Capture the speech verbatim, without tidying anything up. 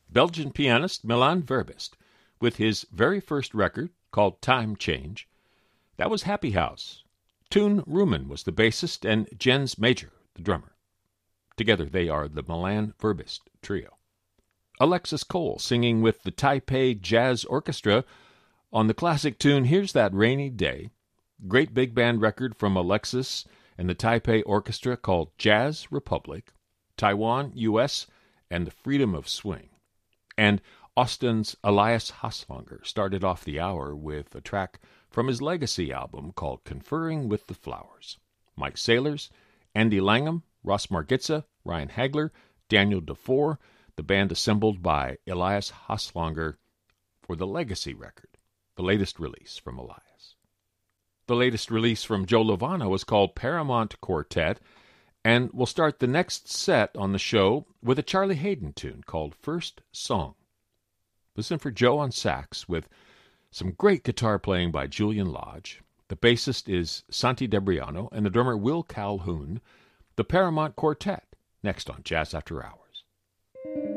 Belgian pianist Milan Verbist, with his very first record called Time Change. That was Happy House. Toon Rumen was the bassist and Jens Major, the drummer. Together they are the Milan Verbist Trio. Alexis Cole singing with the Taipei Jazz Orchestra on the classic tune Here's That Rainy Day. Great big band record from Alexis and the Taipei Orchestra called Jazz Republic, Taiwan, U S, and the Freedom of Swing. And Austin's Elias Haslonger started off the hour with a track from his Legacy album called Conferring with the Flowers. Mike Saylors, Andy Langham, Ross Margitza, Ryan Hagler, Daniel DeFore, the band assembled by Elias Haslonger for the Legacy record, the latest release from Elias. The latest release from Joe Lovano was called Paramount Quartet, and we'll start the next set on the show with a Charlie Haydn tune called First Song. Listen for Joe on sax with some great guitar playing by Julian Lodge. The bassist is Santi Debriano and the drummer Will Calhoun. The Paramount Quartet, next on Jazz After Hours.